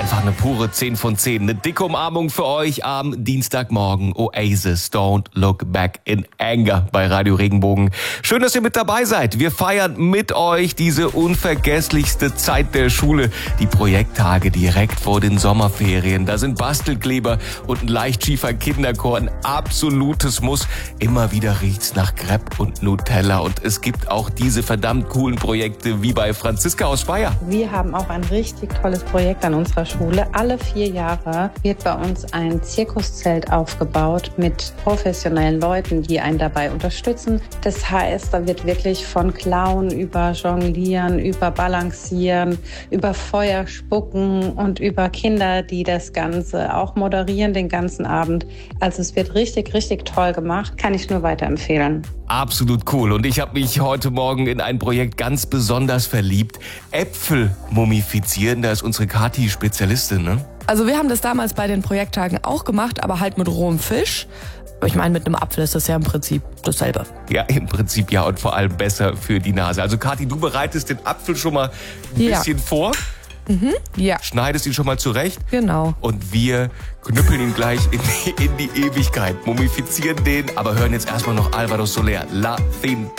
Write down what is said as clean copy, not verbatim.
einfach eine pure 10 von 10. Eine dicke Umarmung für euch am Dienstagmorgen. Oasis, Don't Look Back in Anger bei Radio Regenbogen. Schön, dass ihr mit dabei seid. Wir feiern mit euch diese unvergesslichste Zeit der Schule. Die Projekttage direkt vor den Sommerferien. Da sind Bastelkleber und ein leicht schiefer Kinderchor ein absolutes Muss. Immer wieder riecht's nach Crepe und Nutella. Und es gibt auch diese verdammt coolen Projekte wie bei Franziska aus Speyer. Wir haben auch ein richtig tolles Projekt an unserer Schule. Alle 4 Jahre wird bei uns ein Zirkuszelt aufgebaut mit professionellen Leuten, die einen dabei unterstützen. Das heißt, da wird wirklich von Clown über Jonglieren, über Balancieren, über Feuer spucken und über Kinder, die das Ganze auch moderieren den ganzen Abend. Also es wird richtig, richtig toll gemacht. Kann ich nur weiterempfehlen. Absolut cool. Und ich habe mich heute Morgen in ein Projekt ganz besonders verliebt. Äpfel mumifizieren. Da ist unsere Kathi Spezialistin, ne? Also wir haben das damals bei den Projekttagen auch gemacht, aber halt mit rohem Fisch. Ich meine, mit einem Apfel ist das ja im Prinzip dasselbe. Ja, im Prinzip ja, und vor allem besser für die Nase. Also Kathi, du bereitest den Apfel schon mal ein bisschen vor. Ja. Schneidest ihn schon mal zurecht. Genau. Und wir knüppeln ihn gleich in die Ewigkeit, mumifizieren den, aber hören jetzt erstmal noch Alvaro Soler, La Cinta.